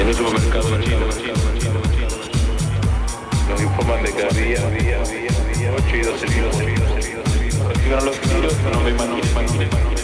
en un supermercado chino. Nos informan de que había 8 y 12 tiros. Reciben los tiros, no me